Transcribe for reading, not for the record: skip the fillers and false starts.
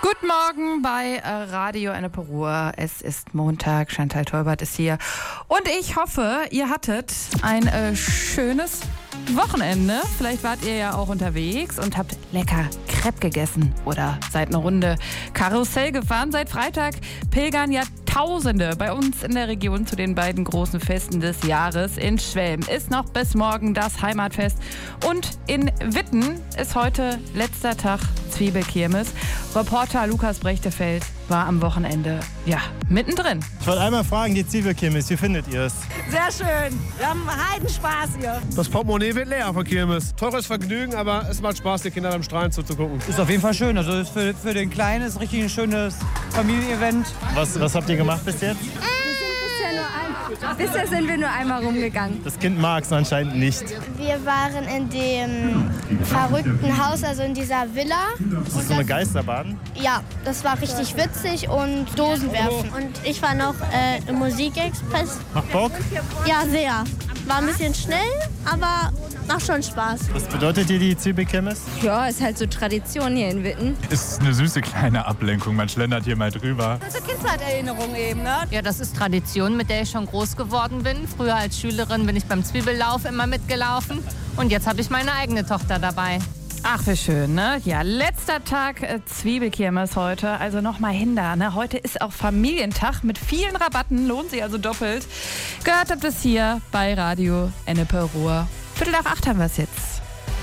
Guten Morgen bei Radio Ennepe Ruhr. Es ist Montag, Chantal Teubert ist hier. Und ich hoffe, ihr hattet ein schönes Wochenende. Vielleicht wart ihr ja auch unterwegs und habt lecker Crepe gegessen oder seid eine Runde Karussell gefahren. Seit Freitag pilgern ja Tausende bei uns in der Region zu den beiden großen Festen des Jahres. In Schwelm ist noch bis morgen das Heimatfest und in Witten ist heute letzter Tag Zwiebelkirmes. Reporter Lukas Brechtefeld war am Wochenende, mittendrin. Ich wollte einmal fragen, die Zwiebelkirmes, wie findet ihr es? Sehr schön. Wir haben Heidenspaß hier. Das Portemonnaie wird leer von Kirmes. Teures Vergnügen, aber es macht Spaß, den Kindern beim Strahlen zuzugucken. Ist auf jeden Fall schön. Also für den Kleinen ist richtig ein schönes Familienevent. Was habt ihr gemacht bis jetzt? Bisher sind wir nur einmal rumgegangen. Das Kind mag es anscheinend nicht. Wir waren in dem verrückten Haus, also in dieser Villa. Ist das so eine Geisterbahn? Ja, das war richtig witzig und Dosen werfen. Und ich war noch im Musikexpress. Macht Bock? Ja, sehr. War ein bisschen schnell, aber macht schon Spaß. Was bedeutet dir die Zwiebelkirmes? Ja, ist halt so Tradition hier in Witten. Ist eine süße kleine Ablenkung. Man schlendert hier mal drüber. Das ist Kindheitserinnerung eben, ne? Ja, das ist Tradition, mit der ich schon groß geworden bin. Früher als Schülerin bin ich beim Zwiebellauf immer mitgelaufen. Und jetzt habe ich meine eigene Tochter dabei. Ach, wie schön, ne? Ja, letzter Tag Zwiebelkirmes heute. Also nochmal hin da, ne? Heute ist auch Familientag mit vielen Rabatten. Lohnt sich also doppelt. Gehört habt es hier bei Radio Ennepe Ruhr. 7:45 haben wir es jetzt.